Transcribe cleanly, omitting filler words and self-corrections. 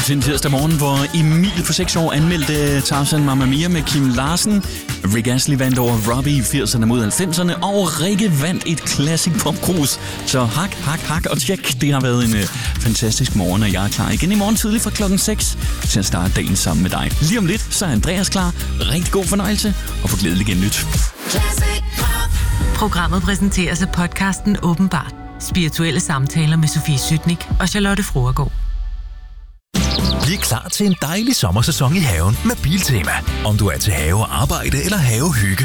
til en tirsdag morgen, hvor Emil på 6 år anmeldte Tarzan Mamma Mia med Kim Larsen. Rick Astley vandt over Robbie i 80'erne mod 90'erne, og Rikke vandt et classic popkrus. Så hak og tjek. Det har været en fantastisk morgen, og jeg er klar igen i morgen tidlig fra klokken 6 til at starte dagen sammen med dig. Lige om lidt, så er Andreas klar. Rigtig god fornøjelse, og få glædelig genlyt. Programmet præsenteres af podcasten Åbenbart. Spirituelle samtaler med Sofie Sytnik og Charlotte Fruergaard. Bliv klar til en dejlig sommersæson i haven med Biltema. Om du er til have, arbejde eller havehygge,